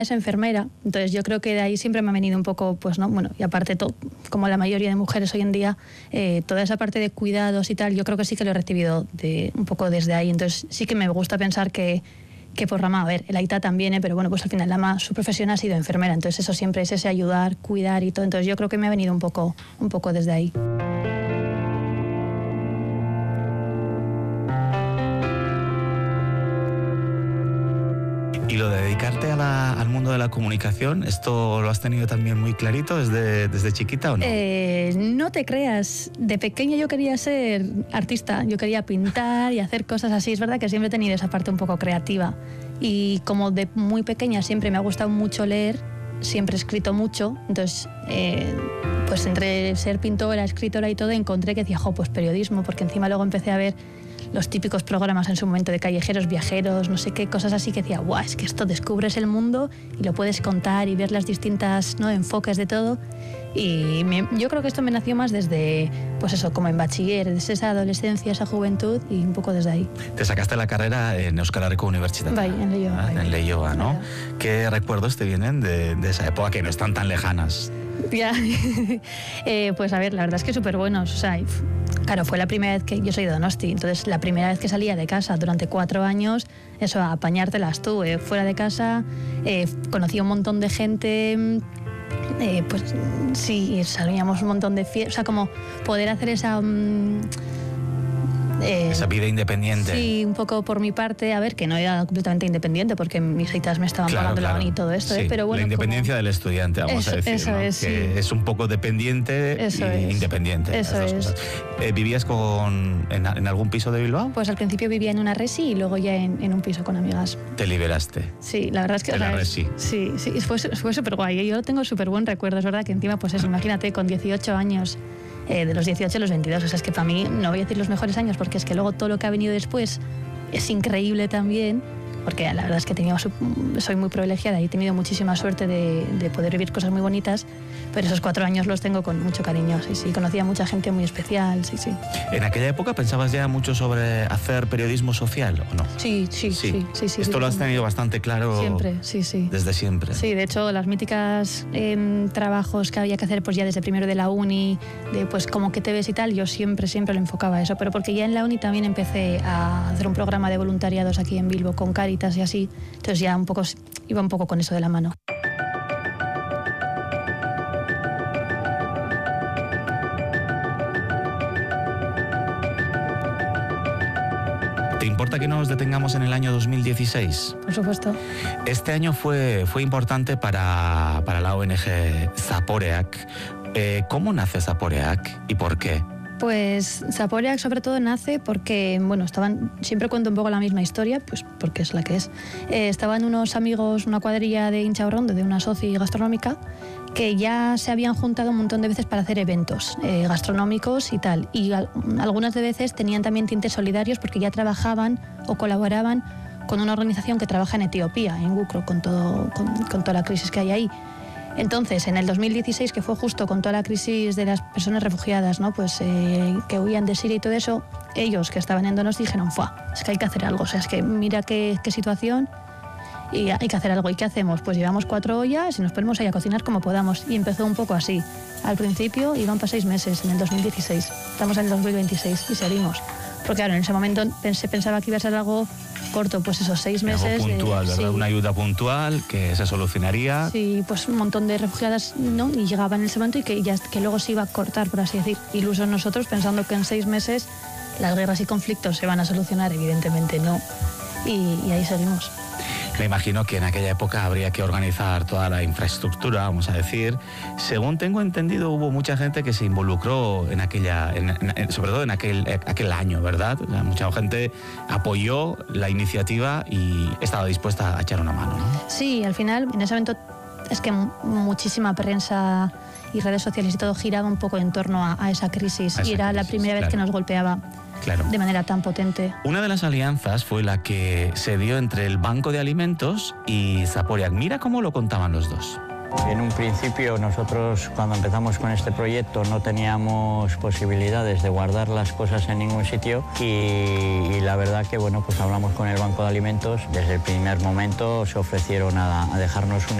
es enfermera, entonces yo creo que de ahí siempre me ha venido un poco, pues no, bueno, y aparte todo, como la mayoría de mujeres hoy en día, toda esa parte de cuidados y tal, yo creo que sí que lo he recibido un poco desde ahí, entonces sí que me gusta pensar que por rama, a ver, el Aita también, pero bueno, pues al final su profesión ha sido enfermera, entonces eso siempre es ese ayudar, cuidar y todo, entonces yo creo que me ha venido un poco desde ahí. Y lo de dedicarte al mundo de la comunicación, ¿esto lo has tenido también muy clarito desde chiquita o no? No te creas, de pequeña yo quería ser artista, yo quería pintar y hacer cosas así. Es verdad que siempre he tenido esa parte un poco creativa y como de muy pequeña siempre me ha gustado mucho leer, siempre he escrito mucho, entonces pues entre ser pintora, escritora y todo encontré que decía, pues periodismo, porque encima luego empecé a ver los típicos programas en su momento de callejeros, viajeros, no sé qué, cosas así que decía, guau, es que esto descubres el mundo y lo puedes contar y ver las distintas, ¿no?, enfoques de todo. Y yo creo que esto me nació más desde, pues eso, como en bachiller, desde esa adolescencia, esa juventud y un poco desde ahí. Te sacaste la carrera en Euskal Herriko Unibertsitatea. Bai, en Leioa. En Leioa, ¿no? ¿Qué recuerdos te vienen de esa época que no están tan lejanas? Ya, pues a ver, la verdad es que súper buenos, o sea, claro, fue la primera vez que yo soy de Donosti, entonces la primera vez que salía de casa durante 4 años, eso, a apañártelas tú, fuera de casa, conocí a un montón de gente, pues sí, salíamos un montón de fiestas, o sea, como poder hacer esa vida independiente. Sí, un poco por mi parte, a ver, que no era completamente independiente porque mis hijitas me estaban pagando la uni y todo esto, sí, pero bueno. La independencia del estudiante, vamos a decir, eso ¿no? es, que sí. Es un poco dependiente e independiente. Eso es. Cosas. ¿Vivías en algún piso de Bilbao? Pues al principio vivía en una resi y luego ya en un piso con amigas. ¿Te liberaste? Sí, la verdad es que... De la resi. Sí, fue súper guay. Yo tengo súper buen recuerdo, es verdad que encima, pues eso, imagínate, con 18 años... de los 18 a los 22, o sea, es que para mí, no voy a decir los mejores años, porque es que luego todo lo que ha venido después es increíble también, porque la verdad es que soy muy privilegiada y he tenido muchísima suerte de poder vivir cosas muy bonitas, pero esos 4 años los tengo con mucho cariño, sí, conocí a mucha gente muy especial, sí. ¿En aquella época pensabas ya mucho sobre hacer periodismo social o no? Sí. Esto lo has tenido bastante claro. Siempre, sí. Desde siempre. Sí, de hecho, las míticas trabajos que había que hacer pues ya desde primero de la uni, de pues como que te ves y tal, yo siempre lo enfocaba a eso, pero porque ya en la uni también empecé a hacer un programa de voluntariados aquí en Bilbo con Cáritas y así, entonces ya iba un poco con eso de la mano. ¿Te importa que nos detengamos en el año 2016? Por supuesto. Este año fue importante para la ONG Zaporeak. ¿Cómo nace Zaporeak y por qué? Pues Zaporeak sobre todo nace porque, bueno, siempre cuento un poco la misma historia, pues porque es la que es. Estaban unos amigos, una cuadrilla de Inchaurrondo, de una soci gastronómica, que ya se habían juntado un montón de veces para hacer eventos gastronómicos y tal. Y algunas de veces tenían también tintes solidarios porque ya trabajaban o colaboraban con una organización que trabaja en Etiopía, en Gukro, con toda la crisis que hay ahí. Entonces, en el 2016, que fue justo con toda la crisis de las personas refugiadas, ¿no?, pues que huían de Siria y todo eso, ellos que estaban en Donosti dijeron, es que hay que hacer algo, o sea, es que mira qué situación y hay que hacer algo. ¿Y qué hacemos? Pues llevamos 4 ollas y nos ponemos ahí a cocinar como podamos. Y empezó un poco así. Al principio iban para 6 meses, en el 2016. Estamos en el 2026 y seguimos. Porque claro, en ese momento se pensaba que iba a ser algo corto, pues esos 6 meses. Algo puntual, ¿verdad? Sí. Una ayuda puntual que se solucionaría. Sí, pues un montón de refugiadas, ¿no? Y llegaban en ese momento y que luego se iba a cortar, por así decir. Ilusos nosotros pensando que en 6 meses las guerras y conflictos se van a solucionar, evidentemente no. Y ahí seguimos. Me imagino que en aquella época habría que organizar toda la infraestructura, vamos a decir. Según tengo entendido, hubo mucha gente que se involucró sobre todo en aquel año, ¿verdad? O sea, mucha gente apoyó la iniciativa y estaba dispuesta a echar una mano, ¿no? Sí, al final, en ese momento, es que muchísima prensa y redes sociales y todo giraba un poco en torno a esa crisis. Y era la primera vez que nos golpeaba. Claro. De manera tan potente. Una de las alianzas fue la que se dio entre el Banco de Alimentos y Zaporeak. Mira cómo lo contaban los dos. En un principio nosotros cuando empezamos con este proyecto no teníamos posibilidades de guardar las cosas en ningún sitio y la verdad que bueno, pues hablamos con el Banco de Alimentos. Desde el primer momento se ofrecieron a dejarnos un